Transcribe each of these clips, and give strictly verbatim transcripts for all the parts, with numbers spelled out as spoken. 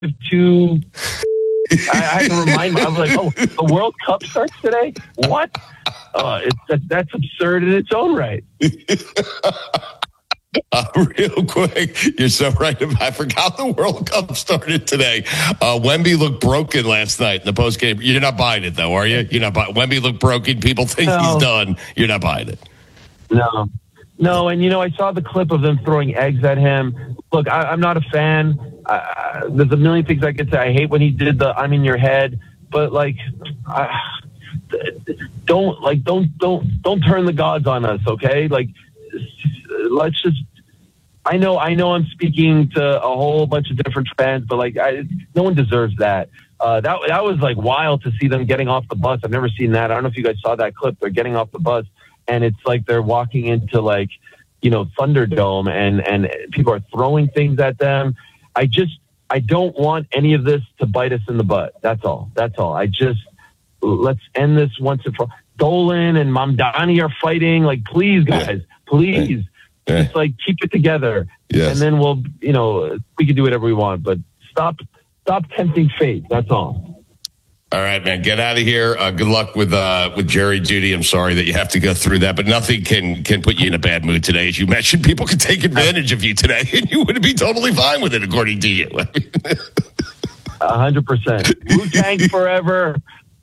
to. I, I had to remind me. I was like, "Oh, the World Cup starts today. What? Uh, it's that, that's absurd in its own right." Uh, real quick, you're so right. I forgot the World Cup started today. Uh, Wemby looked broken last night in the post game. You're not buying it, though, are you? You're not buying. Wemby looked broken. People think no. he's done. You're not buying it. No, no. And you know, I saw the clip of them throwing eggs at him. Look, I, I'm not a fan. Uh, there's a million things I could say. I hate when he did the "I'm in your head," but like, uh, don't like don't don't don't turn the gods on us, okay? Like. Let's just. I know. I know. I'm speaking to a whole bunch of different fans, but like, I, no one deserves that. Uh, that that was like wild to see them getting off the bus. I've never seen that. I don't know if you guys saw that clip. They're getting off the bus, and it's like they're walking into like, you know, Thunderdome, and and people are throwing things at them. I just. I don't want any of this to bite us in the butt. That's all. That's all. I just. Let's end this once and for all. Dolan and Mamdani are fighting. Like, please, guys, please. Yeah. Just like keep it together, yes. And then we'll, you know, we can do whatever we want. But stop, stop tempting fate. That's all. All right, man. Get out of here. Uh, good luck with uh, with Jerry Jeudy. I'm sorry that you have to go through that, but nothing can can put you in a bad mood today. As you mentioned, people can take advantage of you today, and you would be totally fine with it, according to you. A hundred percent. Wu-Tang forever.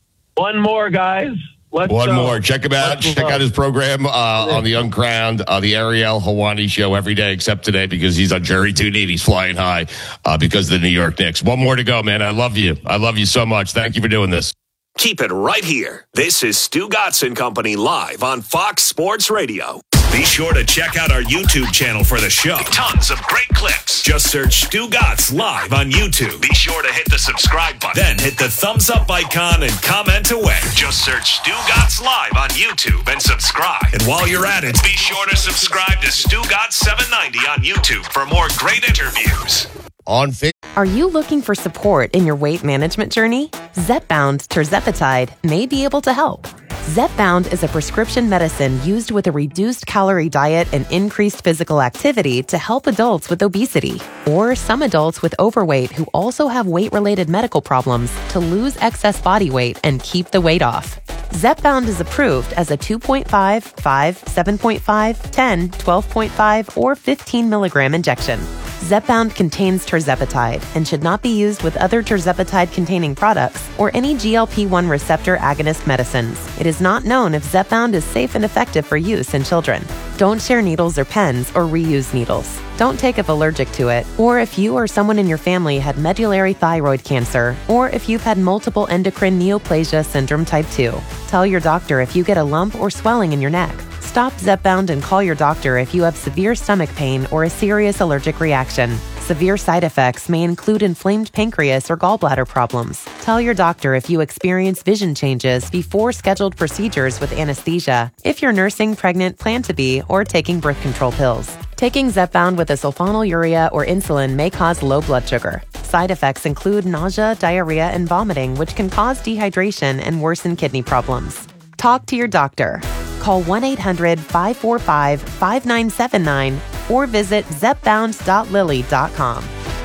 One more, guys. Let's One go. more. Check him out. Let's Check go. out his program uh, on the Uncrowned, uh, the Ariel Helwani show every day except today because he's on Jerry Jeudy and he's flying high uh, because of the New York Knicks. One more to go, man. I love you. I love you so much. Thank you for doing this. Keep it right here. This is Stu Gotson Company live on Fox Sports Radio. Be sure to check out our YouTube channel for the show. Tons of great clips. Just search Stu Gotz live on YouTube. Be sure to hit the subscribe button. Then hit the thumbs up icon and comment away. Just search Stu Gotz live on YouTube and subscribe. And while you're at it, be sure to subscribe to Stu Gotz seven ninety on YouTube for more great interviews. On fi- Are you looking for support in your weight management journey? Zepbound tirzepatide may be able to help. Zepbound is a prescription medicine used with a reduced calorie diet and increased physical activity to help adults with obesity or some adults with overweight who also have weight-related medical problems to lose excess body weight and keep the weight off. Zepbound is approved as a two point five, five, seven point five, ten, twelve point five, or fifteen milligram injection. Zepbound contains tirzepatide and should not be used with other tirzepatide-containing products or any G L P one receptor agonist medicines. It is not known if Zepbound is safe and effective for use in children. Don't share needles or pens or reuse needles. Don't take if allergic to it, or if you or someone in your family had medullary thyroid cancer, or if you've had multiple endocrine neoplasia syndrome type two. Tell your doctor if you get a lump or swelling in your neck. Stop Zepbound and call your doctor if you have severe stomach pain or a serious allergic reaction. Severe side effects may include inflamed pancreas or gallbladder problems. Tell your doctor if you experience vision changes before scheduled procedures with anesthesia, if you're nursing, pregnant, plan to be, or taking birth control pills. Taking Zepbound with a sulfonylurea or insulin may cause low blood sugar. Side effects include nausea, diarrhea, and vomiting, which can cause dehydration and worsen kidney problems. Talk to your doctor. Call one eight hundred, five four five, five nine seven nine or visit zepbound dot lilly dot com.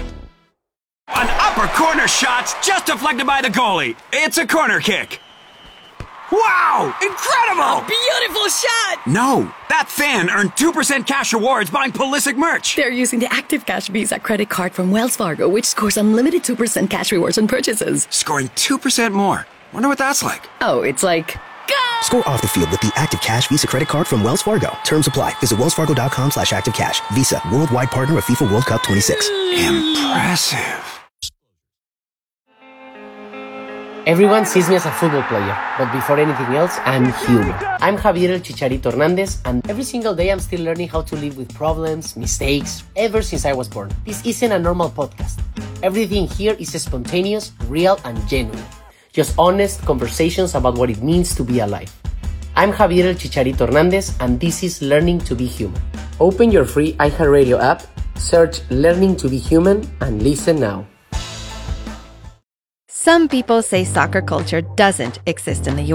An upper corner shot's just deflected by the goalie. It's a corner kick. Wow! Incredible! Beautiful shot! No, that fan earned two percent cash rewards buying Pulisic merch. They're using the Active Cash Visa credit card from Wells Fargo, which scores unlimited two percent cash rewards on purchases. Scoring two percent more. Wonder what that's like. Oh, it's like... Go! Score off the field with the Active Cash Visa credit card from Wells Fargo. Terms apply. Visit wellsfargo.com slash active cash. Visa, worldwide partner of FIFA World Cup twenty-six. Impressive. Everyone sees me as a football player, but before anything else, I'm human. I'm Javier El Chicharito Hernandez, and every single day I'm still learning how to live with problems, mistakes, ever since I was born. This isn't a normal podcast. Everything here is spontaneous, real, and genuine. Just honest conversations about what it means to be alive. I'm Javier El Chicharito Hernandez, and this is Learning to be Human. Open your free iHeartRadio app, search Learning to be Human, and listen now. Some people say soccer culture doesn't exist in the U S.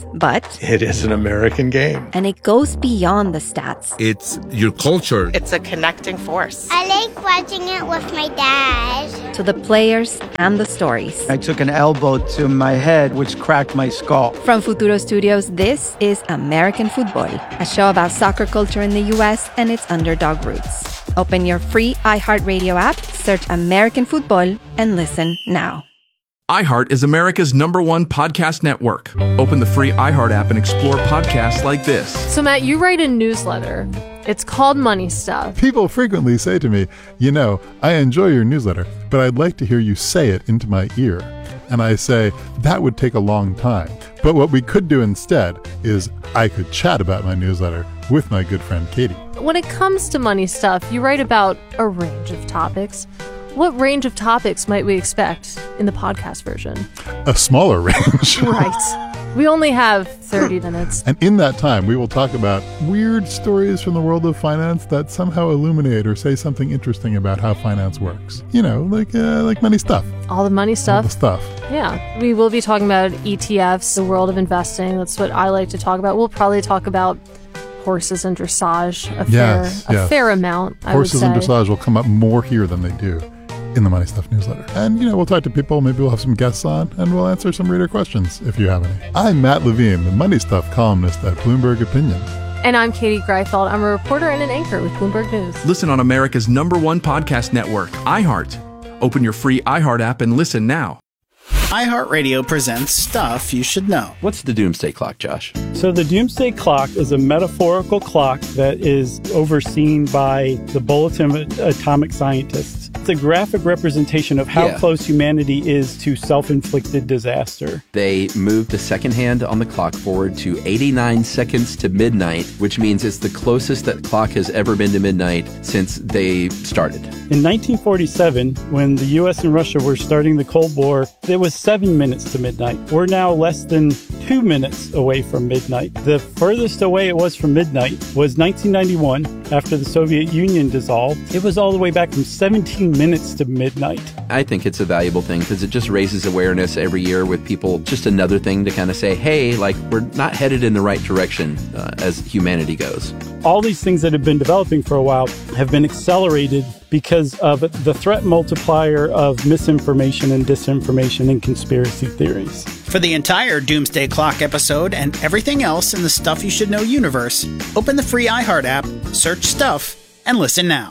but it is an American game. And it goes beyond the stats. It's your culture. It's a connecting force. I like watching it with my dad. To the players and the stories. I took an elbow to my head, which cracked my skull. From Futuro Studios, this is American Football, a show about soccer culture in the U S and its underdog roots. Open your free iHeartRadio app, search American Football, and listen now. iHeart is America's number one podcast network. Open the free iHeart app and explore podcasts like this. So, Matt, you write a newsletter. It's called Money Stuff. People frequently say to me, you know, I enjoy your newsletter, but I'd like to hear you say it into my ear. And I say, that would take a long time. But what we could do instead is I could chat about my newsletter with my good friend Katie. When it comes to Money Stuff, you write about a range of topics. What range of topics might we expect in the podcast version? A smaller range. Right. We only have thirty minutes. And in that time, we will talk about weird stories from the world of finance that somehow illuminate or say something interesting about how finance works. You know, like uh, like money stuff. All the money stuff. All the stuff. Yeah. We will be talking about E T Fs, the world of investing. That's what I like to talk about. We'll probably talk about horses and dressage a yes, fair, yes. a fair amount, I Horses would say. and dressage will come up more here than they do in the Money Stuff newsletter. And, you know, we'll talk to people, maybe we'll have some guests on, and we'll answer some reader questions if you have any. I'm Matt Levine, the Money Stuff columnist at Bloomberg Opinion. And I'm Katie Greifeld. I'm a reporter and an anchor with Bloomberg News. Listen on America's number one podcast network, iHeart. Open your free iHeart app and listen now. iHeartRadio presents Stuff You Should Know. What's the Doomsday Clock, Josh? So the Doomsday Clock is a metaphorical clock that is overseen by the Bulletin of Atomic Scientists. It's a graphic representation of how yeah. close humanity is to self-inflicted disaster. They moved the second hand on the clock forward to eighty-nine seconds to midnight, which means it's the closest that clock has ever been to midnight since they started. In nineteen forty-seven, when the U S and Russia were starting the Cold War, it was seven minutes to midnight. We're now less than two minutes away from midnight. The furthest away it was from midnight was nineteen ninety-one, after the Soviet Union dissolved. It was all the way back from seventeen minutes to midnight. I think it's a valuable thing because it just raises awareness every year with people. Just another thing to kind of say, hey, like, we're not headed in the right direction uh, as humanity goes. All these things that have been developing for a while have been accelerated because of the threat multiplier of misinformation and disinformation and conspiracy theories. For the entire Doomsday Clock episode and everything else in the Stuff You Should Know universe, open the free iHeart app, search Stuff, and listen now.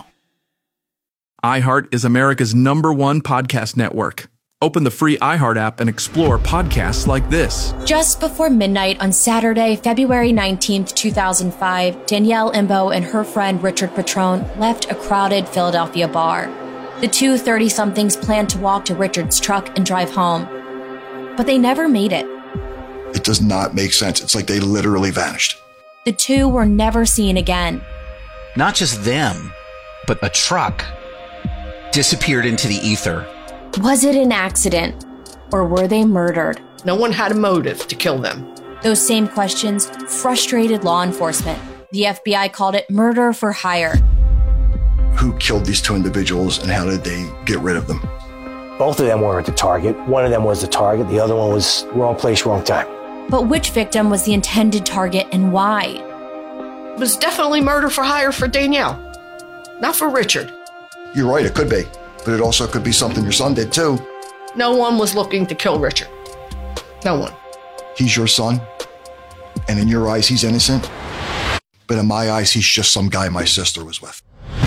iHeart is America's number one podcast network. Open the free iHeart app and explore podcasts like this. Just before midnight on Saturday, February nineteenth, two thousand five, Danielle Imbo and her friend Richard Petrone left a crowded Philadelphia bar. The two thirty-somethings planned to walk to Richard's truck and drive home, but they never made it. It does not make sense. It's like they literally vanished. The two were never seen again. Not just them, but a truck disappeared into the ether. Was it an accident, or were they murdered? No one had a motive to kill them. Those same questions frustrated law enforcement. The F B I called it murder for hire. Who killed these two individuals and how did they get rid of them? Both of them weren't the target. One of them was the target. The other one was wrong place, wrong time. But which victim was the intended target and why? It was definitely murder for hire for Danielle, not for Richard. You're right, it could be. But it also could be something your son did too. No one was looking to kill Richard. No one. He's your son, and in your eyes, he's innocent. But in my eyes, he's just some guy my sister was with.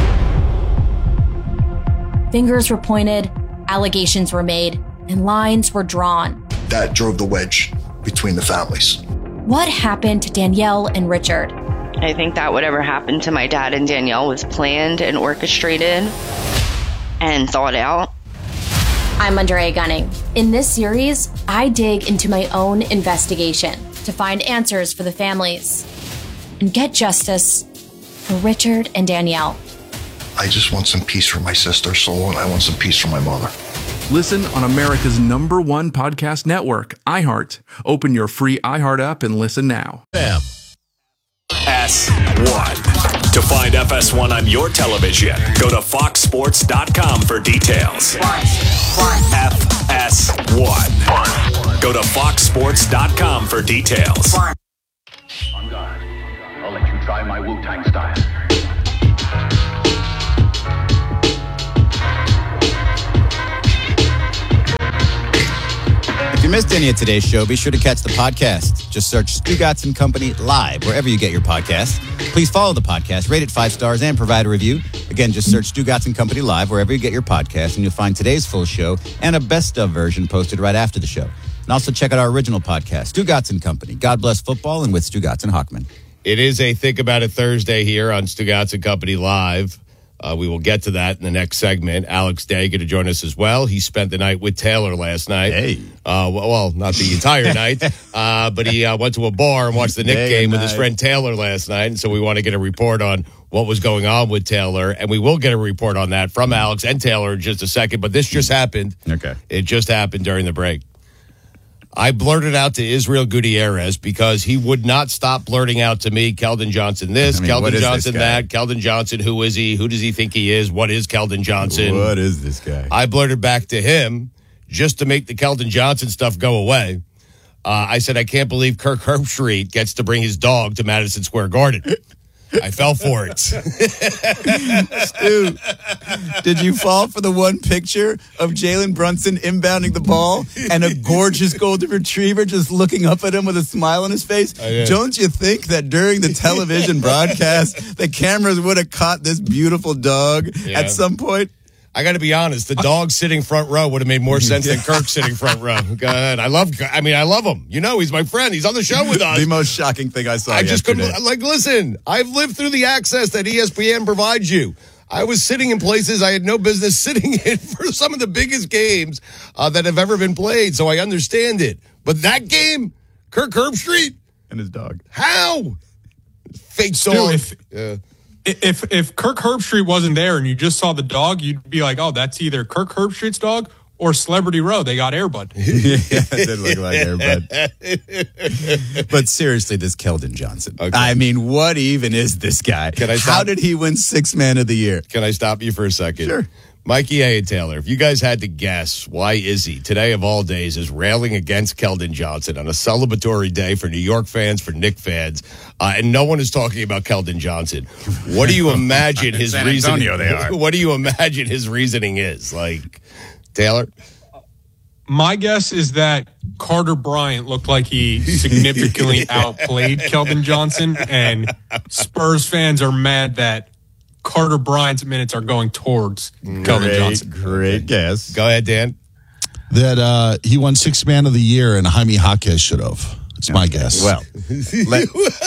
Fingers were pointed, allegations were made, and lines were drawn. That drove the wedge between the families. What happened to Danielle and Richard? I think that whatever happened to my dad and Danielle was planned and orchestrated and thought out. I'm Andrea Gunning. In this series, I dig into my own investigation to find answers for the families and get justice for Richard and Danielle. I just want some peace for my sister, so I want some peace for my mother. Listen on America's number one podcast network, iHeart. Open your free iHeart app and listen now. Bam. S one. To find F S one on your television, go to fox sports dot com for details. F S one. Go Go to fox sports dot com for details. On guard. I'll let you try my Wu-Tang style. If you missed any of today's show, be sure to catch the podcast. Just search Stugotz and Company Live wherever you get your podcasts. Please follow the podcast, rate it five stars, and provide a review. Again, just search Stugotz and Company Live wherever you get your podcasts, and you'll find today's full show and a best-of version posted right after the show. And also check out our original podcast, Stugotz and Company, God Bless Football, and with Stugotz and Hockman. It is a Think About It Thursday here on Stugotz and Company Live. Uh, we will get to that in the next segment. Alex Day going to join us as well. He spent the night with Taylor last night. Hey. Uh, well, well, not the entire night, uh, but he uh, went to a bar and watched the Knick Day game with night. his friend Taylor last night. And so we want to get a report on what was going on with Taylor. And we will get a report on that from Alex and Taylor in just a second. But this just happened. Okay. It just happened during the break. I blurted out to Israel Gutierrez because he would not stop blurting out to me, Keldon Johnson this, I mean, Keldon what is Johnson this guy? that, Keldon Johnson, who is he? Who does he think he is? What is Keldon Johnson? What is this guy? I blurted back to him just to make the Keldon Johnson stuff go away. Uh, I said, I can't believe Kirk Herbstreit gets to bring his dog to Madison Square Garden. I fell for it. Stu, did you fall for the one picture of Jalen Brunson inbounding the ball and a gorgeous golden retriever just looking up at him with a smile on his face? Don't you think that during the television broadcast, the cameras would have caught this beautiful dog Yeah. at some point? I got to be honest. The dog sitting front row would have made more sense than Kirk sitting front row. Go ahead. I love. I mean, I love him. You know, he's my friend. He's on the show with us. The most shocking thing I saw I just yesterday. couldn't. Like, listen. I've lived through the access that E S P N provides you. I was sitting in places I had no business sitting in for some of the biggest games uh, that have ever been played. So I understand it. But that game, Kirk Herbstreit and his dog. How? Fake Stu, dog. if- Yeah. If if Kirk Herbstreit wasn't there and you just saw the dog, you'd be like, oh, that's either Kirk Herbstreit's dog or Celebrity Row. They got Airbud. Yeah, it did look like Airbud. But seriously, this Keldon Johnson. Okay. I mean, what even is this guy? Can I How stop? did he win Sixth Man of the Year? Can I stop you for a second? Sure. Mikey A. and Taylor, if you guys had to guess why Izzy, today of all days, is railing against Keldon Johnson on a celebratory day for New York fans, for Knick fans, uh, and no one is talking about Keldon Johnson, what do you imagine his San reasoning? Antonio, they are. What do you imagine his reasoning is? Like, Taylor? My guess is that Carter Bryant looked like he significantly outplayed Keldon Johnson, and Spurs fans are mad that Carter Bryant's minutes are going towards Keldon Great, Johnson. Great guess. Go ahead, Dan. That uh, he won Sixth Man of the Year and Jaime Jaquez should have. It's my guess. Well, let,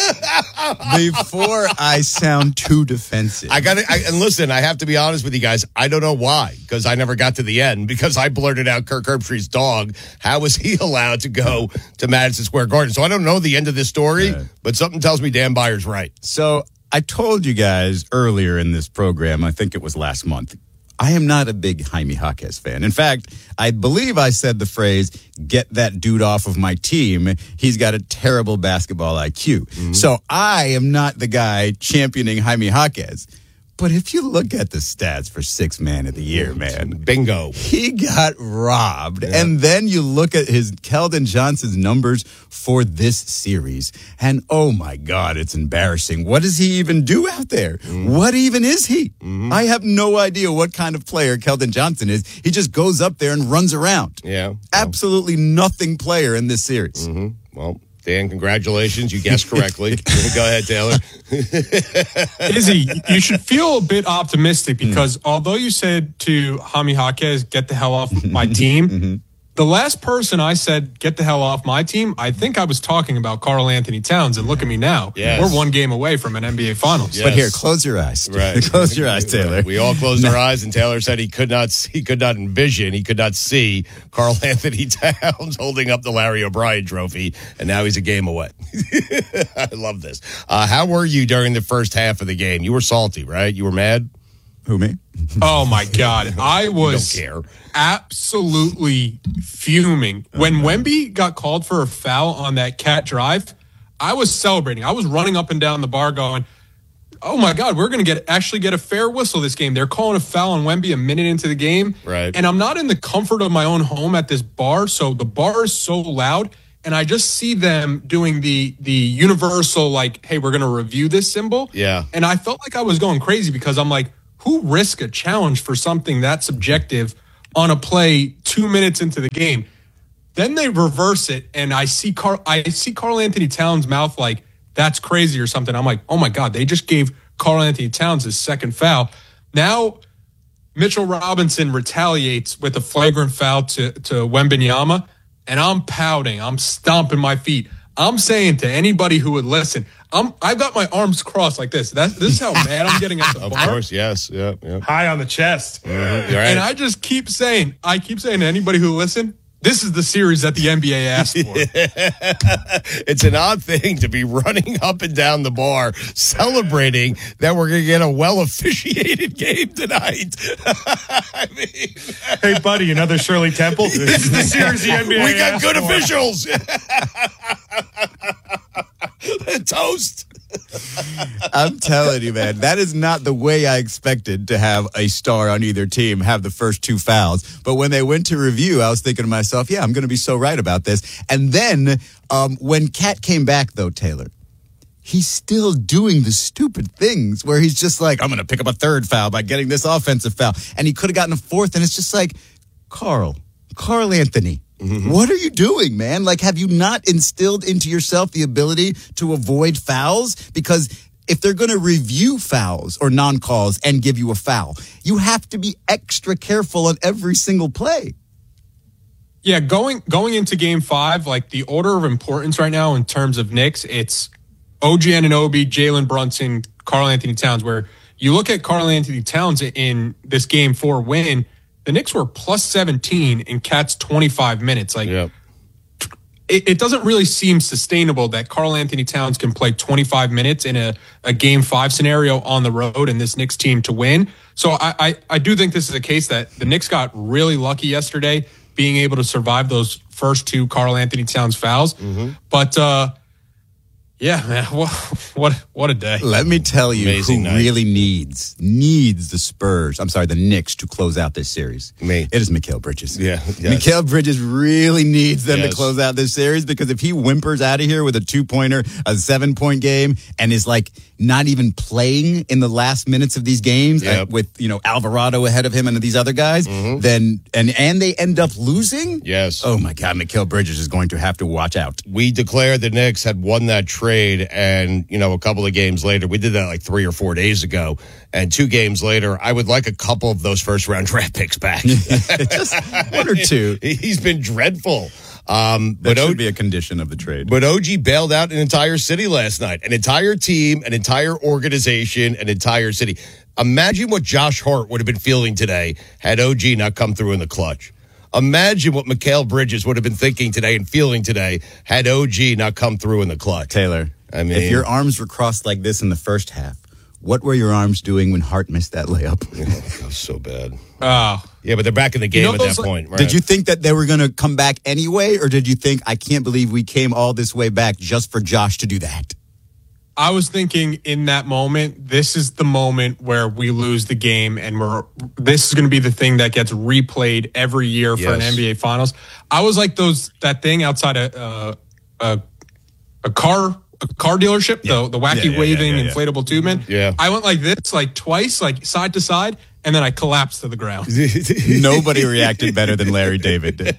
before I sound too defensive, I got to, and listen, I have to be honest with you guys. I don't know why, because I never got to the end, because I blurted out Kirk Herbstreit's dog. How was he allowed to go to Madison Square Garden? So I don't know the end of this story, Right. but something tells me Dan Byer's right. So I told you guys earlier in this program, I think it was last month, I am not a big Jaime Jaquez fan. In fact, I believe I said the phrase, get that dude off of my team. He's got a terrible basketball I Q. Mm-hmm. So I am not the guy championing Jaime Jaquez. But if you look at the stats for Sixth Man of the Year, man, bingo, he got robbed. Yeah. And then you look at his Keldon Johnson's numbers for this series, and oh my God, it's embarrassing. What does he even do out there? Mm. What even is he? Mm-hmm. I have no idea what kind of player Keldon Johnson is. He just goes up there and runs around. Yeah, well. Absolutely nothing player in this series. Mm-hmm. Well, Dan, congratulations. You guessed correctly. Go ahead, Taylor. Izzy, you should feel a bit optimistic because mm. although you said to Jaime Jaquez, get the hell off my team, mm-hmm. the last person I said, get the hell off my team, I think I was talking about Karl Anthony Towns, and look at me now. Yes. We're one game away from an N B A Finals. Yes. But here, close your eyes. Right. Close your eyes, Taylor. We all closed our eyes, and Taylor said he could not he could not envision, he could not see Karl Anthony Towns holding up the Larry O'Brien trophy, and now he's a game away. I love this. Uh, how were you during the first half of the game? You were salty, right? You were mad? Who, me? Oh, my God. I was don't care. absolutely fuming. When Wemby got called for a foul on that cat drive, I was celebrating. I was running up and down the bar going, oh my God, we're going to get actually get a fair whistle this game. They're calling a foul on Wemby a minute into the game. Right. And I'm not in the comfort of my own home at this bar, so the bar is so loud, and I just see them doing the the universal, like, hey, we're going to review this symbol. Yeah. And I felt like I was going crazy because I'm like, who risk a challenge for something that subjective on a play two minutes into the game? Then they reverse it, and I see Carl, I see Karl Anthony Towns' mouth like, that's crazy or something. I'm like, oh my God, they just gave Karl Anthony Towns his second foul. Now Mitchell Robinson retaliates with a flagrant foul to, to Wembanyama, and I'm pouting. I'm stomping my feet. I'm saying to anybody who would listen, I'm, I've got my arms crossed like this. That, this is how mad I'm getting at the Of bar. course, yes. Yeah, yeah. High on the chest. Mhm. You're right. And I just keep saying, I keep saying to anybody who listen, this is the series that the N B A asked for. It's an odd thing to be running up and down the bar celebrating that we're going to get a well-officiated game tonight. I mean, Hey, buddy, another Shirley Temple. This is the series the N B A we got asked good for. officials. Toast. I'm telling you, man, that is not the way I expected to have a star on either team have the first two fouls. But when they went to review, I was thinking to myself, yeah, I'm going to be so right about this. And then um, when Cat came back, though, Taylor, he's still doing the stupid things where he's just like, I'm going to pick up a third foul by getting this offensive foul. And he could have gotten a fourth. And it's just like, Carl, Karl Anthony. Mm-hmm. What are you doing, man? Like, have you not instilled into yourself the ability to avoid fouls? Because if they're going to review fouls or non-calls and give you a foul, you have to be extra careful on every single play. Yeah, going going into game five, like the order of importance right now in terms of Knicks, it's O G Anunoby, Jalen Brunson, Karl Anthony Towns, where you look at Karl Anthony Towns in this game four win, the Knicks were plus seventeen in Cat's twenty-five minutes. Like, Yep. it, it doesn't really seem sustainable that Karl Anthony Towns can play twenty-five minutes in a, a game five scenario on the road and this Knicks team to win. So I, I, I do think this is a case that the Knicks got really lucky yesterday being able to survive those first two Karl Anthony Towns fouls. Mm-hmm. But, uh, yeah, man, what, what what a day. Let me tell you Amazing who night. really needs, needs the Spurs, I'm sorry, the Knicks to close out this series. Me. It is Mikal Bridges. Yeah, yes. Mikal Bridges really needs them Yes. to close out this series because if he whimpers out of here with a two-pointer, a seven-point game, and is like not even playing in the last minutes of these games Yep. uh, with, you know, Alvarado ahead of him and these other guys, Mhm. then, and, and they end up losing? Yes. Oh my God, Mikal Bridges is going to have to watch out. We declared the Knicks had won that trade, and you know, a couple of games later, we did that like three or four days ago, and two games later, I would like a couple of those first round draft picks back. Just one or two. He's been dreadful. Um, That but should O- be a condition of the trade. But O G bailed out an entire city last night, an entire team, an entire organization, an entire city. Imagine what Josh Hart would have been feeling today had O G not come through in the clutch. Imagine what Mikal Bridges would have been thinking today and feeling today had O G not come through in the clutch. Taylor, I mean, if your arms were crossed like this in the first half, what were your arms doing when Hart missed that layup? Oh, that was so bad. Oh. Yeah, but they're back in the game You know at those, that like- point. Right? Did you think that they were going to come back anyway, or did you think, I can't believe we came all this way back just for Josh to do that? I was thinking in that moment, this is the moment where we lose the game, and we're this is going to be the thing that gets replayed every year for an Yes. N B A Finals. I was like those that thing outside a uh, a, a car a car dealership, the the wacky Yeah, yeah, yeah, waving yeah, yeah. inflatable tube man. Yeah. I went like this, like twice, like side to side, and then I collapsed to the ground. Nobody reacted better than Larry David did.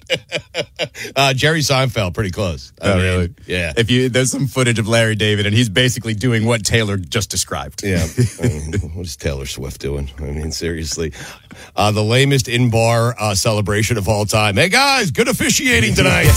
uh, Jerry Seinfeld, pretty close. I Oh, mean, really? Yeah. If you, there's some footage of Larry David, and he's basically doing what Taylor just described. Yeah. I mean, what is Taylor Swift doing? I mean, seriously. Uh, the lamest in-bar uh, celebration of all time. Hey, guys, good officiating tonight.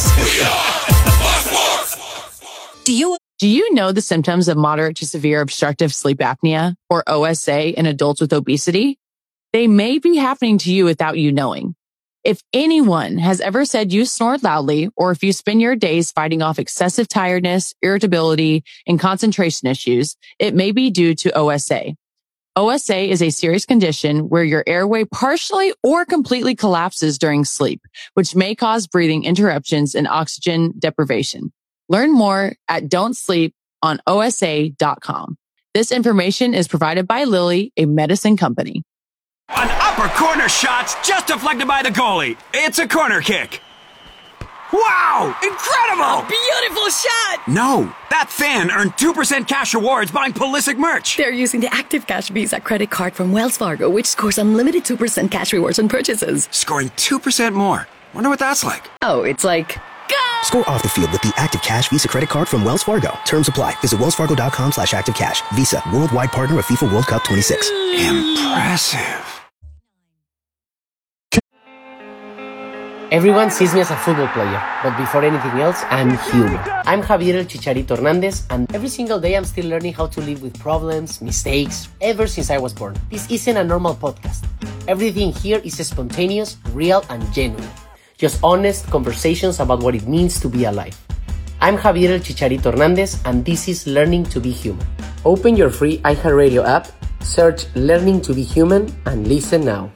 Do you do you know the symptoms of moderate to severe obstructive sleep apnea, or O S A, in adults with obesity? They may be happening to you without you knowing. If anyone has ever said you snored loudly, or if you spend your days fighting off excessive tiredness, irritability, and concentration issues, it may be due to O S A. O S A is a serious condition where your airway partially or completely collapses during sleep, which may cause breathing interruptions and oxygen deprivation. Learn more at don't sleep on O S A dot com. This information is provided by Lilly, a medicine company. An upper corner shot's just deflected by the goalie. It's a corner kick. Wow! Incredible! A beautiful shot! No, that fan earned two percent cash rewards buying Pulisic merch. They're using the Active Cash Visa credit card from Wells Fargo, which scores unlimited two percent cash rewards on purchases. Scoring two percent more. Wonder what that's like. Oh, it's like... Score off the field with the Active Cash Visa credit card from Wells Fargo. Terms apply. Visit wellsfargo.com slash active cash. Visa, worldwide partner of FIFA World Cup twenty-six. Impressive. Everyone sees me as a football player, but before anything else, I'm human. I'm Javier El Chicharito Hernandez, and every single day I'm still learning how to live with problems, mistakes, ever since I was born. This isn't a normal podcast. Everything here is spontaneous, real, and genuine. Just honest conversations about what it means to be alive. I'm Javier El Chicharito Hernandez, and this is Learning to be Human. Open your free iHeartRadio app, search Learning to be Human, and listen now.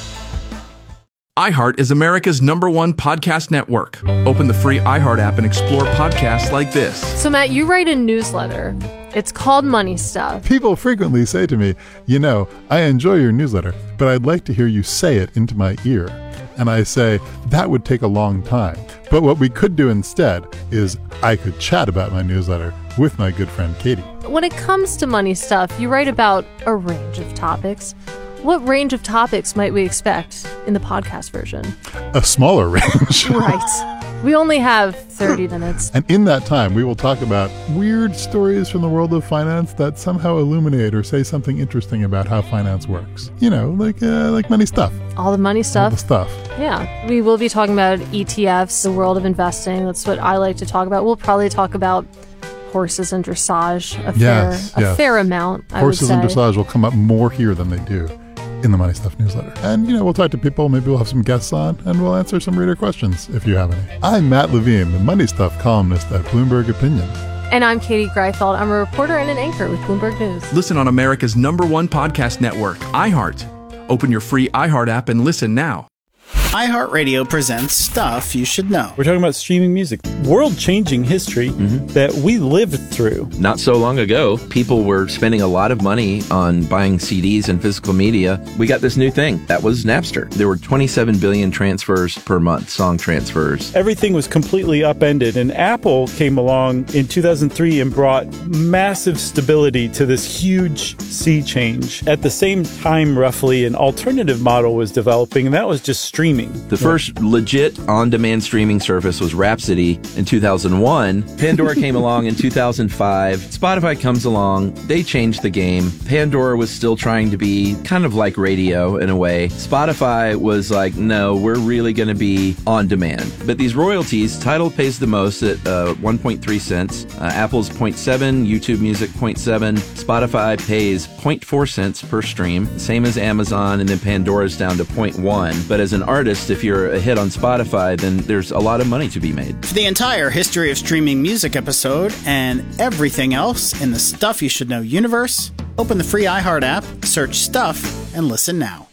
iHeart is America's number one podcast network. Open the free iHeart app and explore podcasts like this. So, Matt, you write a newsletter. It's called Money Stuff. People frequently say to me, you know, I enjoy your newsletter, but I'd like to hear you say it into my ear. And I say, that would take a long time. But what we could do instead is I could chat about my newsletter with my good friend Katie. When it comes to money stuff, you write about a range of topics. What range of topics might we expect in the podcast version? A smaller range. Right. We only have thirty minutes. And in that time, we will talk about weird stories from the world of finance that somehow illuminate or say something interesting about how finance works. You know, like uh, like money stuff. All the money stuff. All the stuff. Yeah. We will be talking about E T Fs, the world of investing. That's what I like to talk about. We'll probably talk about horses and dressage a yes, fair, yes. a fair amount, I Horses would say. and dressage will come up more here than they do in the Money Stuff newsletter. And, you know, we'll talk to people, maybe we'll have some guests on, and we'll answer some reader questions if you have any. I'm Matt Levine, the Money Stuff columnist at Bloomberg Opinion. And I'm Katie Greifeld. I'm a reporter and an anchor with Bloomberg News. Listen on America's number one podcast network, iHeart. Open your free iHeart app and listen now. iHeartRadio presents Stuff You Should Know. We're talking about streaming music, world-changing history mm-hmm. that we lived through. Not so long ago, people were spending a lot of money on buying C Ds and physical media. We got this new thing. That was Napster. There were twenty-seven billion transfers per month, song transfers. Everything was completely upended, and Apple came along in two thousand three and brought massive stability to this huge sea change. At the same time, roughly, an alternative model was developing, and that was just streaming. The first legit on-demand streaming service was Rhapsody in two thousand one. Pandora came along in two thousand five. Spotify comes along. They changed the game. Pandora was still trying to be kind of like radio in a way. Spotify was like, no, we're really going to be on demand. But these royalties, Tidal pays the most at uh, one point three cents. Uh, Apple's zero point seven, YouTube Music zero point seven. Spotify pays zero point four cents per stream, same as Amazon, and then Pandora's down to zero point one. But as an artist, if you're a hit on Spotify, then there's a lot of money to be made. For the entire history of streaming music episode and everything else in the Stuff You Should Know universe, open the free iHeart app, search Stuff, and listen now.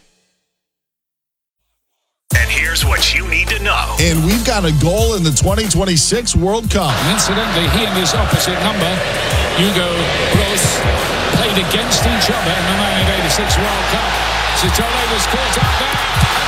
And here's what you need to know. And we've got a goal in the twenty twenty-six World Cup. Incidentally, he and his opposite number, Hugo Broos, played against each other in the nineteen eighty-six World Cup. Sotolo was caught out there.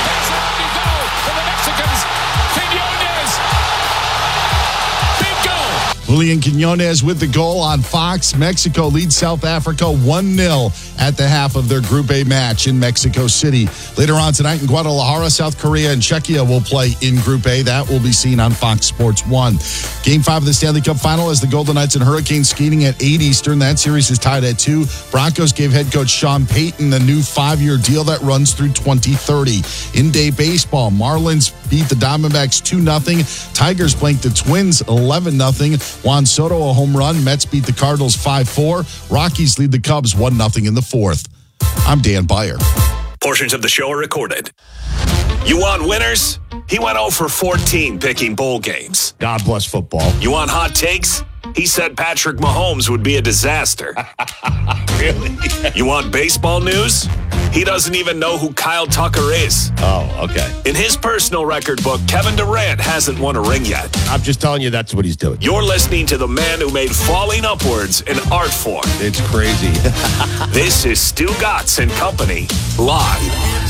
Julian Quinones with the goal on Fox. Mexico leads South Africa one nil at the half of their Group A match in Mexico City. Later on tonight in Guadalajara, South Korea and Czechia will play in Group A. That will be seen on Fox Sports one. Game five of the Stanley Cup Final as the Golden Knights and Hurricanes skating at eight Eastern. That series is tied at two. Broncos gave head coach Sean Payton a new five-year deal that runs through twenty thirty. In-day baseball, Marlins beat the Diamondbacks two nothing. Tigers blanked the Twins eleven nothing. Juan Soto a home run. Mets beat the Cardinals five four. Rockies lead the Cubs one nothing in the fourth. I'm Dan Beyer. Portions of the show are recorded. You want winners? He went oh for fourteen picking bowl games. God bless football. You want hot takes? He said Patrick Mahomes would be a disaster. Really? You want baseball news? He doesn't even know who Kyle Tucker is. Oh, okay. In his personal record book, Kevin Durant hasn't won a ring yet. I'm just telling you that's what he's doing. You're listening to the man who made falling upwards an art form. It's crazy. This is Stu Gatz and Company, live.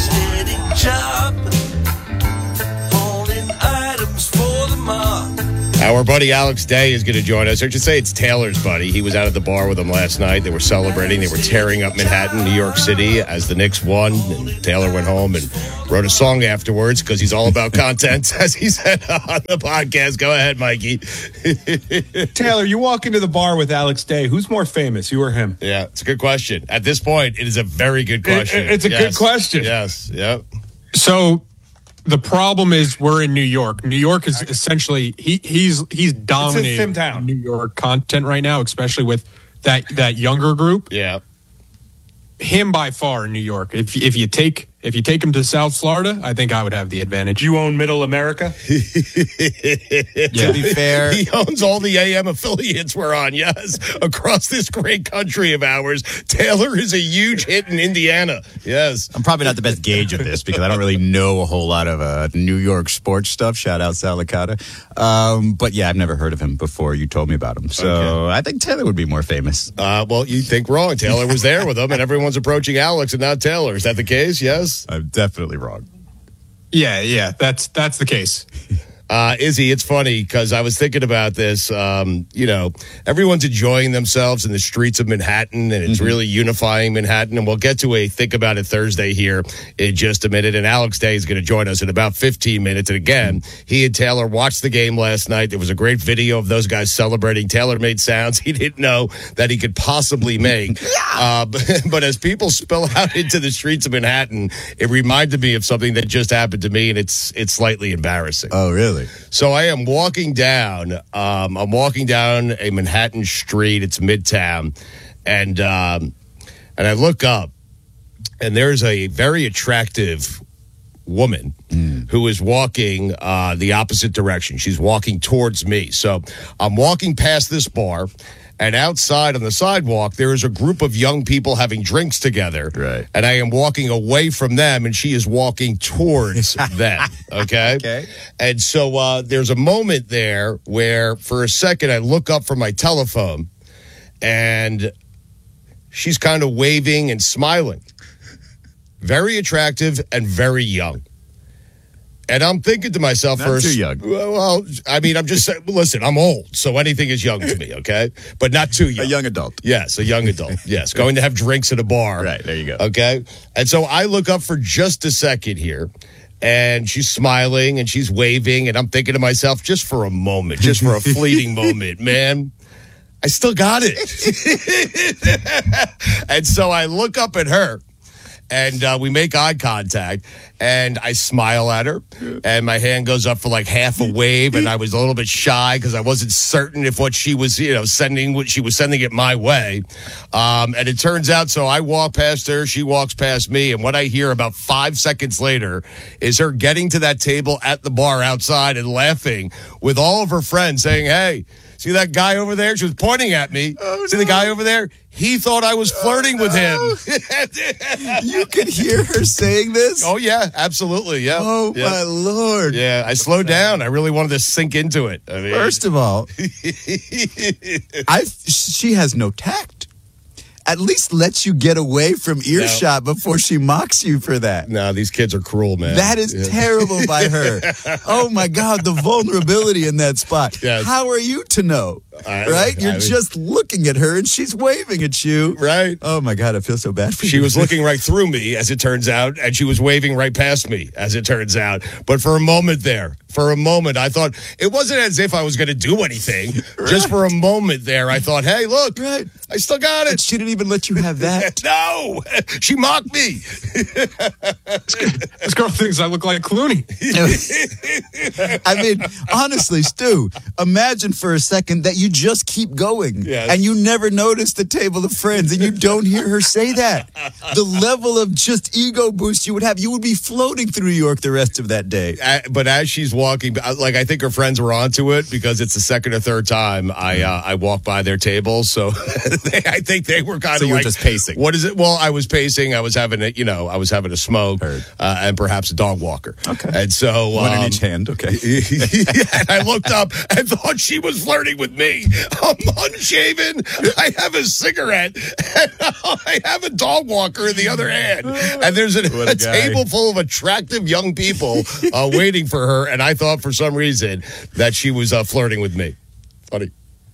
Our buddy Alex Day is going to join us. I should say it's Taylor's buddy. He was out at the bar with him last night. They were celebrating. They were tearing up Manhattan, New York City as the Knicks won. And Taylor went home and wrote a song afterwards because he's all about content, as he said on the podcast. Go ahead, Mikey. Taylor, you walk into the bar with Alex Day. Who's more famous, you or him? Yeah, it's a good question. At this point, it is a very good question. It, it's a yes. good question. Yes, yep. So the problem is we're in New York. New York is essentially he he's he's dominating New York content right now, especially with that that younger group. Yeah. Him by far in New York. If if you take if you take him to South Florida, I think I would have the advantage. You own Middle America? Yeah. To be fair, he owns all the A M affiliates we're on, yes, across this great country of ours. Taylor is a huge hit in Indiana, yes. I'm probably not the best gauge of this because I don't really know a whole lot of uh, New York sports stuff. Shout out Sal Licata. Um, but yeah, I've never heard of him before you told me about him. So Okay. I think Taylor would be more famous. Uh, well, you think wrong. Taylor was there with him, and everyone's approaching Alex and not Taylor. Is that the case? Yes? I'm definitely wrong. Yeah, yeah, that's that's the case. Uh, Izzy, it's funny because I was thinking about this. Um, you know, everyone's enjoying themselves in the streets of Manhattan, and it's Mm-hmm. really unifying Manhattan. And we'll get to a Think About It Thursday here in just a minute. And Alex Day is going to join us in about fifteen minutes. And again, he and Taylor watched the game last night. There was a great video of those guys celebrating. Taylor made sounds he didn't know that he could possibly make. uh, but, but as people spill out into the streets of Manhattan, it reminded me of something that just happened to me, and it's it's slightly embarrassing. Oh, really? So I am walking down. Um, I'm walking down a Manhattan street. It's Midtown, and um, and I look up, and there's a very attractive woman Mm. who is walking uh, the opposite direction. She's walking towards me. So I'm walking past this bar. And outside on the sidewalk, there is a group of young people having drinks together. Right. And I am walking away from them, and she is walking towards them. Okay? Okay. And so uh, there's a moment there where, for a second, I look up from my telephone, and she's kind of waving and smiling. Very attractive and very young. And I'm thinking to myself Not first, too young. Well, I mean, I'm just saying, listen, I'm old, so anything is young to me, okay? But not too young. A young adult. Yes, a young adult. Yes, going to have drinks at a bar. Right, there you go. Okay? And so I look up for just a second here, and she's smiling and she's waving, and I'm thinking to myself, just for a moment, just for a fleeting moment, man, I still got it. And so I look up at her. And uh, we make eye contact, and I smile at her, and my hand goes up for like half a wave, and I was a little bit shy because I wasn't certain if what she was, you know, sending, what she was sending it my way. Um, and it turns out, so I walk past her, she walks past me, and what I hear about five seconds later is her getting to that table at the bar outside and laughing with all of her friends saying, hey, see that guy over there? She was pointing at me. Oh, see no. the guy over there? He thought I was flirting oh, with no. him. You could hear her saying this? Oh, yeah, absolutely, yeah. Oh, yeah. my Lord. Yeah, I slowed down. I really wanted to sink into it. I mean, First of all, I she has no tact. At least lets you get away from earshot no. before she mocks you for that. No, these kids are cruel, man. That is yeah. terrible by her. Oh, my God, the vulnerability in that spot. Yes. How are you to know? I, right? I, You're I mean, just looking at her and she's waving at you. Right. Oh, my God, I feel so bad for you. She was looking right through me, as it turns out, and she was waving right past me, as it turns out. But for a moment there, for a moment, I thought, it wasn't as if I was going to do anything. Right. Just for a moment there, I thought, hey, look, right. I still got it. And she didn't even let you have that. No, she mocked me. This girl thinks I look like Clooney. I mean, honestly, Stu, imagine for a second that you you just keep going. Yes. And you never notice the table of friends, and you don't hear her say that. The level of just ego boost you would have, you would be floating through New York the rest of that day. Uh, but as she's walking, like I think her friends were onto it because it's the second or third time I uh, I walked by their table. So they, I think they were kind So of you were like, just pacing. What is it? Well, I was pacing. I was having a, you know, I was having a smoke uh, and perhaps a dog walker. Okay. And so One um, in each hand. Okay. yeah, and I looked up and thought she was flirting with me. I'm unshaven. I have a cigarette. And I have a dog walker in the other hand. And there's a, What a a guy. table full of attractive young people uh, waiting for her. And I thought for some reason that she was uh, flirting with me. Funny.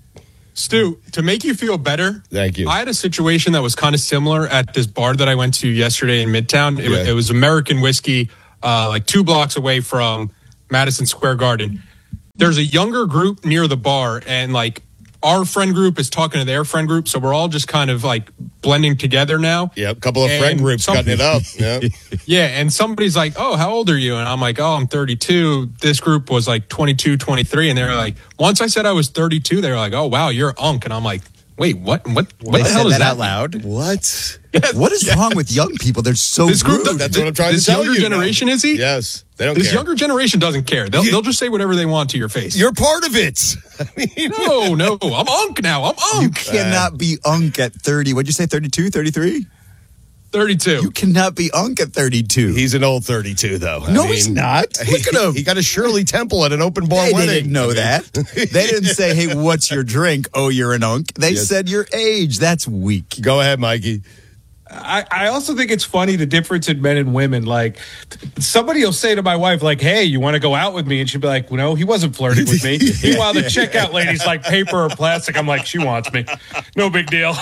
Stu, to make you feel better, Thank you. I had a situation that was kind of similar at this bar that I went to yesterday in Midtown. It, Yeah. it was American Whiskey, uh, like two blocks away from Madison Square Garden. There's a younger group near the bar, and like our friend group is talking to their friend group, so we're all just kind of like blending together now. Yeah, a couple of And friend groups some- cutting it up. Yeah. Yeah, and somebody's like, "Oh, how old are you?" And I'm like, "Oh, I'm thirty-two." This group was like twenty-two, twenty-three, and they were like, once I said I was thirty-two, they were like, "Oh, wow, you're unk." And I'm like, "Wait, what? What? What They the said hell is that that out loud? What? Yes, What is yes. wrong with young people? They're so This group, rude. That's what I'm trying this to tell younger you. generation, is he? Yes. They don't This care. younger generation doesn't care. They'll, they'll just say whatever they want to your face. You're part of it. I mean, no, no, I'm unk now. I'm You unk. cannot be unk at thirty. What'd you say, thirty-two, thirty-three? thirty-two. You cannot be unk at thirty-two. He's an old thirty-two, though. I No, mean, he's not. Look at him. He got a Shirley Temple at an open bar Hey, wedding. they didn't know that. They didn't say, "Hey, what's your drink?" Oh, you're an unk. They Yes. said your age. That's weak. Go ahead, Mikey. I, I also think it's funny the difference in men and women. Like, somebody will say to my wife, like, "Hey, you want to go out with me?" And she'd be like, "Well, no, he wasn't flirting with me." Meanwhile, the checkout lady's like, "Paper or plastic?" I'm like, "She wants me. No big deal."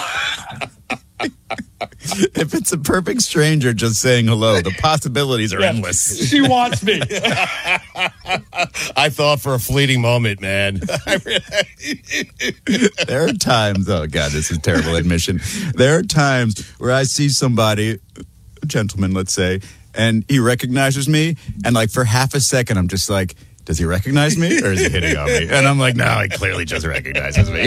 If it's a perfect stranger just saying hello, the possibilities are Yeah. endless. She wants me. I thought for a fleeting moment, man. There are times, oh God, this is terrible admission. There are times where I see somebody, a gentleman, let's say, and he recognizes me, and like for half a second, I'm just like, does he recognize me or is he hitting on me? And I'm like, no, he clearly just recognizes me.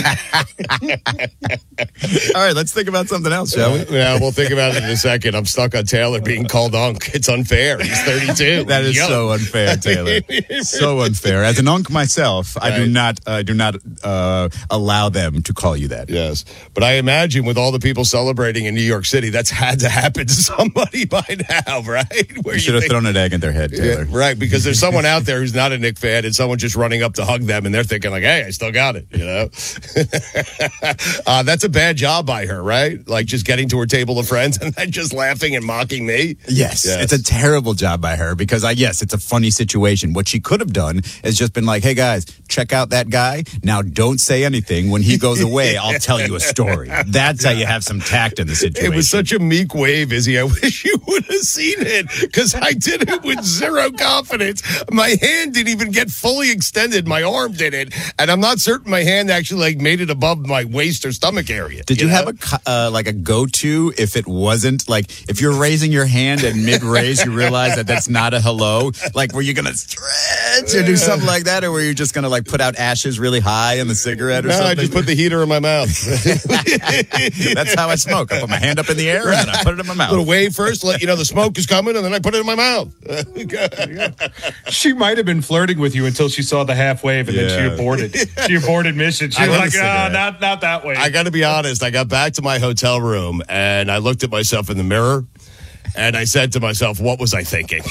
All right, let's think about something else, shall we? Yeah, we'll think about it in a second. I'm stuck on Taylor being called unk. It's unfair. He's thirty-two. That is Young. so unfair, Taylor. So unfair. As an unk myself, I do Right. not, I do not uh, allow them to call you that. Yes. But I imagine with all the people celebrating in New York City, that's had to happen to somebody by now, right? Where You should have think- thrown an egg in their head, Taylor. Yeah, right, because there's someone out there who's not a Knick fan and someone just running up to hug them and they're thinking like, hey, I still got it, you know? uh, that's a bad job by her, right? Like just getting to her table of friends and then just laughing and mocking me. Yes, Yes. it's a terrible job by her because I yes, it's a funny situation. What she could have done is just been like, "Hey guys, check out that guy. Now don't say anything. When he goes away, I'll tell you a story." That's how you have some tact in the situation. It was such a meek wave, Izzy. I wish you would have seen it because I did it with zero confidence. My hand didn't even get fully extended. My arm did it. And I'm not certain my hand actually like made it above my waist or stomach area. Did you, know? have a co- uh, like a go-to if it wasn't like if you're raising your hand and mid-raise you realize that that's not a hello? Like were you gonna stretch or do something like that, or were you just gonna like put out ashes really high in the cigarette or No, something? I just put the heater in my mouth. That's how I smoke. I put my hand up in the air and then I put it in my mouth. Little wave first, let you know the smoke is coming, and then I put it in my mouth. She might have been flirting with you until she saw the half wave and then Yeah. she aborted. She aborted mission. She I was love like, a ah, cigarette. not, not that way. I got to be honest. I got back to my hotel room and I looked at myself in the mirror and I said to myself, what was I thinking?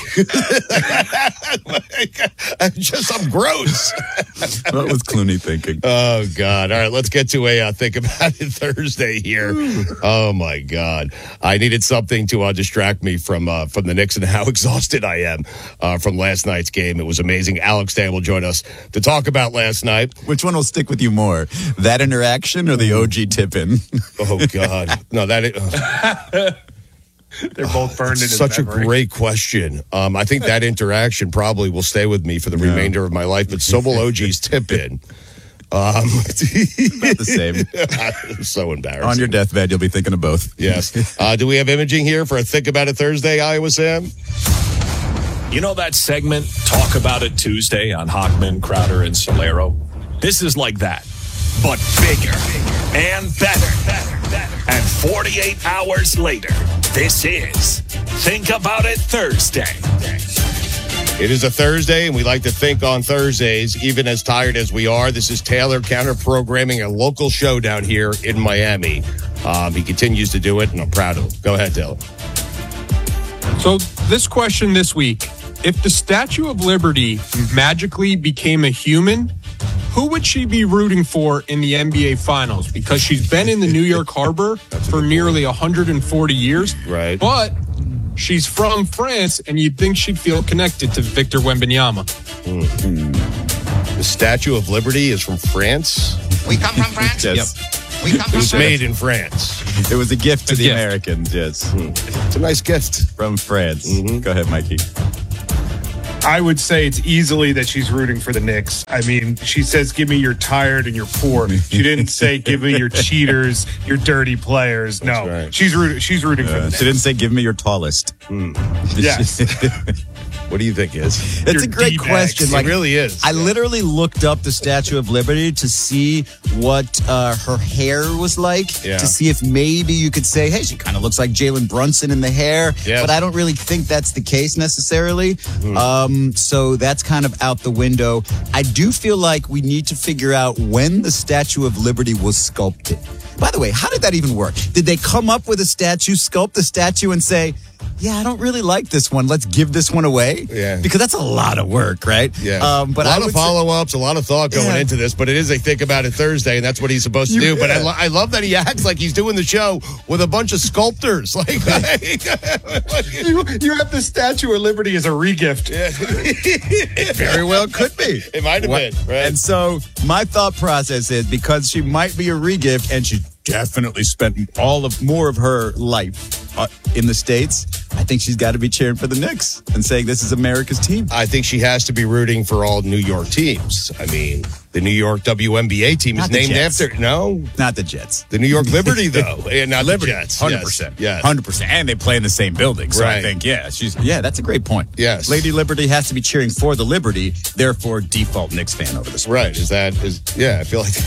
I'm just, I'm gross. What was Clooney thinking? Oh, God. All right, let's get to a uh, Think About It Thursday here. Oh, my God. I needed something to uh, distract me from uh, from the Knicks and how exhausted I am uh, from last night's game. It was amazing. Alex Day will join us to talk about last night. Which one will stick with you more, that interaction or the O G tip-in? Oh, God. No, that is... Uh, They're both burned in his Such a memory. great question. Um, I think that interaction probably will stay with me for the Yeah. remainder of my life, but so will O G's tip in. Um, About the same. So embarrassing. On your deathbed, you'll be thinking of both. Yes. Uh, do we have imaging here for a Think About It Thursday, Iowa Sam? You know that segment, Talk About It Tuesday on Hockman, Crowder, and Solero? This is like that. but bigger and better. And forty-eight hours later, this is Think About It Thursday. It is a Thursday, and we like to think on Thursdays, even as tired as we are. This is Taylor counter-programming a local show down here in Miami. Um, he continues to do it, and I'm proud of him. Go ahead, Taylor. So this question this week, if the Statue of Liberty magically became a human, who would she be rooting for in the N B A Finals? Because she's been in the New York Harbor for nearly one hundred forty years. Right. But she's from France, and you'd think she'd feel connected to Victor Wembanyama. Mm-hmm. The Statue of Liberty is from France? We come from France? Yes. Yep. We come It from was France. made in France. It was a gift to A the gift. Americans, yes. It's a nice gift. From France. Mm-hmm. Go ahead, Mikey. I would say it's easily that she's rooting for the Knicks. I mean, she says, give me your tired and your poor. She didn't say, give me your cheaters, your dirty players. No, right. she's rooting, she's rooting for the Uh, Knicks. she didn't say, give me your tallest. Yes. What do you think is? It's Your a great D-bags. question. It really is. I literally looked up the Statue of Liberty to see what uh, her hair was like, Yeah. to see if maybe you could say, hey, she kind of looks like Jalen Brunson in the hair. Yes. But I don't really think that's the case necessarily. Um, so that's kind of out the window. I do feel like we need to figure out when the Statue of Liberty was sculpted. By the way, how did that even work? Did they come up with a statue, sculpt the statue, and say, yeah, I don't really like this one. Let's give this one away. Yeah. Because that's a lot of work, right? Yeah. Um, but a I lot would of follow-ups, a lot of thought going Yeah. into this, but it is a Think About It Thursday, and that's what he's supposed to You- do. But I, yeah. lo- I love that he acts like he's doing the show with a bunch of sculptors. Like, you, you have the Statue of Liberty as a regift. It very well could be. It might have What- been, right? And so my thought process is because she might be a regift and she definitely spent all of more of her life uh, in the States, I think she's got to be cheering for the Knicks and saying this is America's team. I think she has to be rooting for all New York teams. I mean, the New York W N B A team Not is the named Jets. after, no, Not the Jets. the New York Liberty, though. And not Liberty, the Jets. one hundred percent. Yes. yes. one hundred percent. And they play in the same building. So I Right. think, yeah, she's, yeah, that's a great point. Yes. Lady Liberty has to be cheering for the Liberty, therefore default Knicks fan over this. Right. Is that, is, yeah, I feel like,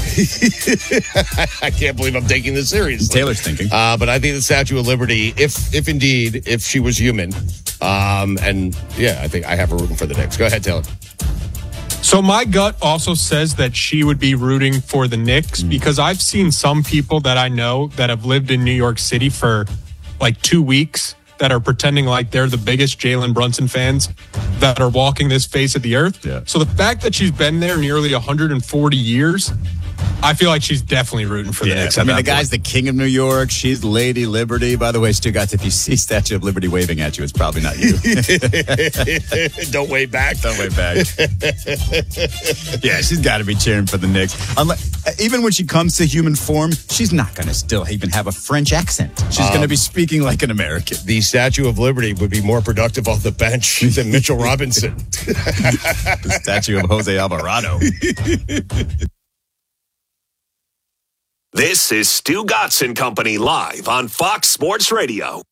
I can't believe I'm taking this seriously. Taylor's thinking. Uh, but I think the Statue of Liberty, if if indeed, if she was human, um, and yeah, I think I have her rooting for the Knicks. Go ahead, Taylor. So my gut also says that she would be rooting for the Knicks because I've seen some people that I know that have lived in New York City for like two weeks that are pretending like they're the biggest Jalen Brunson fans that are walking this face of the earth. Yeah. So the fact that she's been there nearly one hundred forty years, I feel like she's definitely rooting for the Yeah, Knicks. I at mean, the that guy's point. the king of New York. She's Lady Liberty. By the way, Stugatz, if you see Statue of Liberty waving at you, it's probably not you. Don't wave back. Don't wave back. Yeah, she's got to be cheering for the Knicks. Unless, even when she comes to human form, she's not going to still even have a French accent. She's Um, going to be speaking like an American. The Statue of Liberty would be more productive off the bench than Mitchell Robinson. The statue of Jose Alvarado. This is Stu Gatz and Company live on Fox Sports Radio.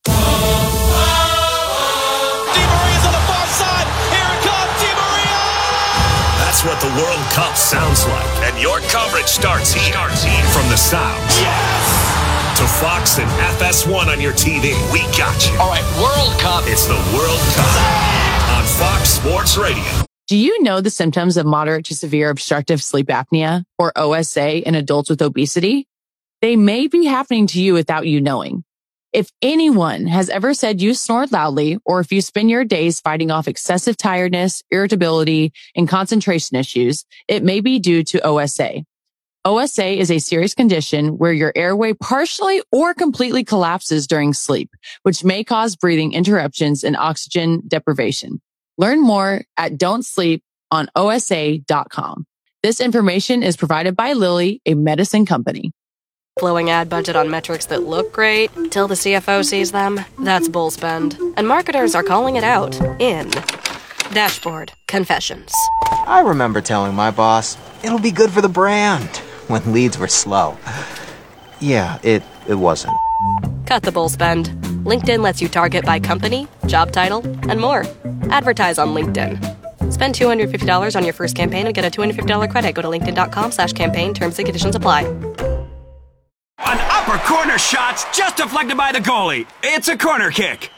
That's what the World Cup sounds like. And your coverage starts here. Starts here. From the South. Yes! To Fox and F S one on your T V. We got you. All right, World Cup. It's the World Cup on Fox Sports Radio. Do you know the symptoms of moderate to severe obstructive sleep apnea, or O S A, in adults with obesity? They may be happening to you without you knowing. If anyone has ever said you snore loudly, or if you spend your days fighting off excessive tiredness, irritability, and concentration issues, it may be due to O S A. O S A is a serious condition where your airway partially or completely collapses during sleep, which may cause breathing interruptions and oxygen deprivation. Learn more at don't sleep on O S A dot com. This information is provided by Lilly, a medicine company. Blowing ad budget on metrics that look great till the C F O sees them? That's bull spend. And marketers are calling it out in Dashboard Confessions. I remember telling my boss, it'll be good for the brand, when leads were slow. Yeah, it, it wasn't. Cut the bull spend. LinkedIn lets you target by company, job title, and more. Advertise on LinkedIn. Spend two hundred fifty dollars on your first campaign and get a two hundred fifty dollars credit. Go to linkedin.com slash campaign. Terms and conditions apply. An upper corner shot's just deflected by the goalie. It's a corner kick.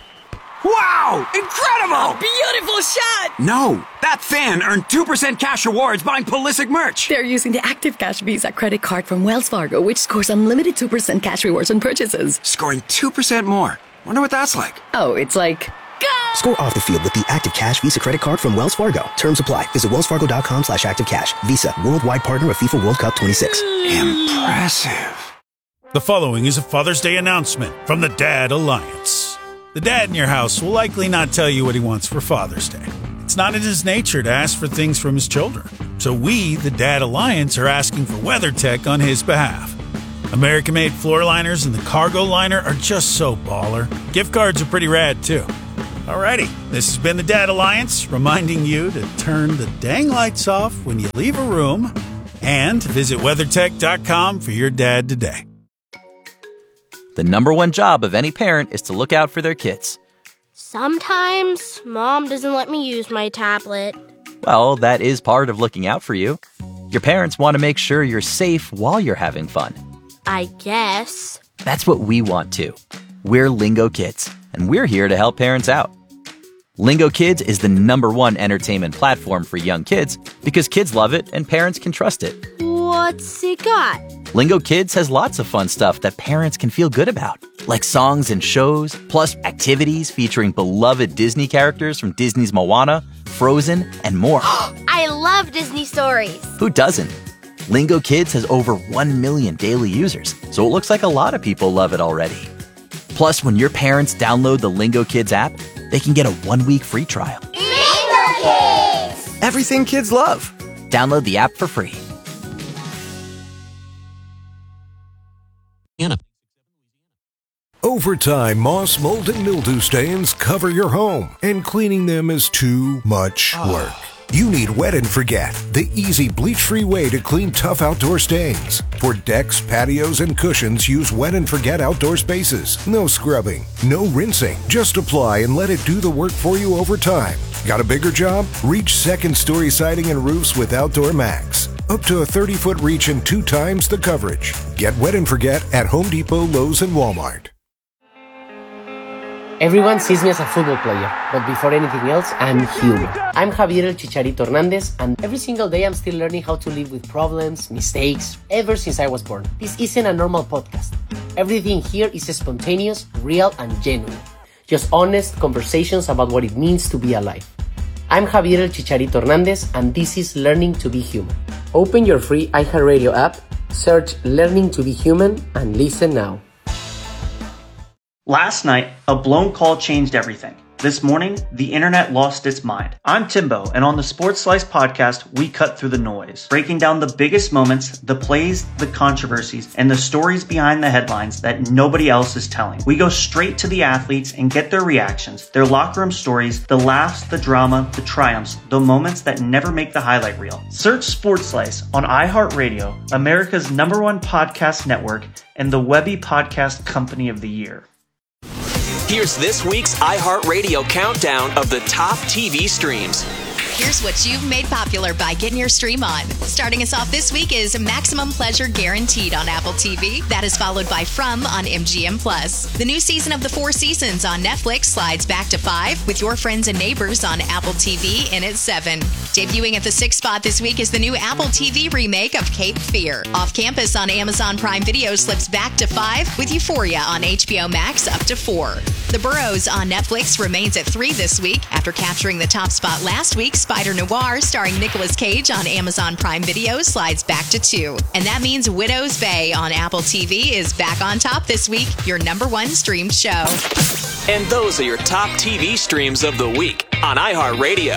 Wow! Incredible! A beautiful shot! No, that fan earned two percent cash rewards buying Pulisic merch. They're using the Active Cash Visa credit card from Wells Fargo, which scores unlimited two percent cash rewards on purchases. Scoring two percent more. Wonder what that's like. Oh, it's like... Go! Score off the field with the Active Cash Visa credit card from Wells Fargo. Terms apply. Visit wellsfargo.com slash activecash. Visa, worldwide partner of FIFA World Cup twenty-six. Impressive. The following is a Father's Day announcement from the Dad Alliance. The dad in your house will likely not tell you what he wants for Father's Day. It's not in his nature to ask for things from his children. So we, the Dad Alliance, are asking for WeatherTech on his behalf. American-made floor liners and the cargo liner are just so baller. Gift cards are pretty rad, too. Alrighty, this has been the Dad Alliance, reminding you to turn the dang lights off when you leave a room and visit weathertech dot com for your dad today. The number one job of any parent is to look out for their kids. Sometimes Mom doesn't let me use my tablet. Well, that is part of looking out for you. Your parents want to make sure you're safe while you're having fun. I guess. That's what we want too. We're Lingo Kids, and we're here to help parents out. Lingo Kids is the number one entertainment platform for young kids because kids love it and parents can trust it. What's it got? Lingo Kids has lots of fun stuff that parents can feel good about, like songs and shows, plus activities featuring beloved Disney characters from Disney's Moana, Frozen, and more. I love Disney stories. Who doesn't? Lingo Kids has over one million daily users, so it looks like a lot of people love it already. Plus, when your parents download the Lingo Kids app, they can get a one-week free trial. Lingo Kids! Everything kids love. Download the app for free. Over time, moss, mold, and mildew stains cover your home, and cleaning them is too much work. You need Wet and Forget, the easy bleach-free way to clean tough outdoor stains. For decks, patios, and cushions, use Wet and Forget Outdoor Spaces. No scrubbing, no rinsing. Just apply and let it do the work for you over time. Got a bigger job? Reach second-story siding and roofs with Outdoor Max. Up to a thirty-foot reach and two times the coverage. Get Wet and Forget at Home Depot, Lowe's, and Walmart. Everyone sees me as a football player, but before anything else, I'm human. I'm Javier El Chicharito Hernandez, and every single day I'm still learning how to live with problems, mistakes, ever since I was born. This isn't a normal podcast. Everything here is spontaneous, real, and genuine. Just honest conversations about what it means to be alive. I'm Javier El Chicharito Hernandez, and this is Learning to Be Human. Open your free iHeartRadio app, search Learning to Be Human, and listen now. Last night, a blown call changed everything. This morning, the internet lost its mind. I'm Timbo, and on the Sports Slice podcast, we cut through the noise, breaking down the biggest moments, the plays, the controversies, and the stories behind the headlines that nobody else is telling. We go straight to the athletes and get their reactions, their locker room stories, the laughs, the drama, the triumphs, the moments that never make the highlight reel. Search Sports Slice on iHeartRadio, America's number one podcast network, and the Webby Podcast Company of the Year. Here's this week's iHeartRadio countdown of the top T V streams. Here's what you've made popular by getting your stream on. Starting us off this week is Maximum Pleasure Guaranteed on Apple T V. That is followed by From on M G M Plus. The new season of The Four Seasons on Netflix slides back to five, with Your Friends and Neighbors on Apple T V in at seven. Debuting at the sixth spot this week is the new Apple T V remake of Cape Fear. Off Campus on Amazon Prime Video slips back to five, with Euphoria on H B O Max up to four. The Burrows on Netflix remains at three this week after capturing the top spot last week. Spider Noir, starring Nicolas Cage on Amazon Prime Video, slides back to two. And that means Widow's Bay on Apple T V is back on top this week, your number one streamed show. And those are your top T V streams of the week on iHeartRadio.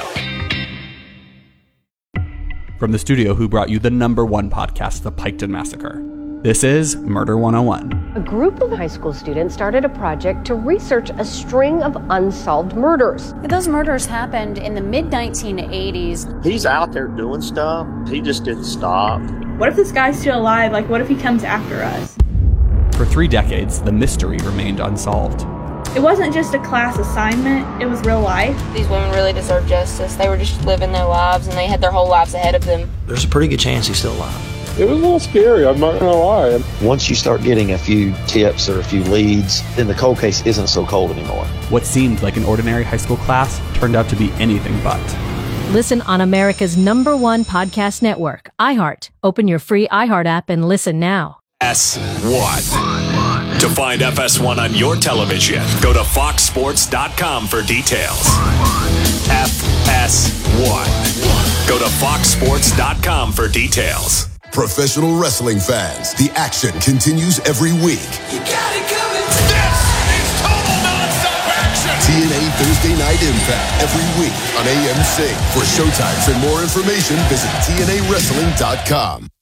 From the studio who brought you the number one podcast, The Piketon Massacre, this is Murder one oh one. A group of high school students started a project to research a string of unsolved murders. Those murders happened in the mid nineteen eighties. He's out there doing stuff. He just didn't stop. What if this guy's still alive? Like, what if he comes after us? For three decades, the mystery remained unsolved. It wasn't just a class assignment, it was real life. These women really deserve justice. They were just living their lives, and they had their whole lives ahead of them. There's a pretty good chance he's still alive. It was a little scary, I'm not going to lie. Once you start getting a few tips or a few leads, then the cold case isn't so cold anymore. What seemed like an ordinary high school class turned out to be anything but. Listen on America's number one podcast network, iHeart. Open your free iHeart app and listen now. F S one. To find F S one on your television, go to fox sports dot com for details. F S one. Go to fox sports dot com for details. Professional wrestling fans, the action continues every week. You got it coming. This is total non-stop action. T N A Thursday Night Impact every week on A M C. For showtimes and more information, visit T N A wrestling dot com.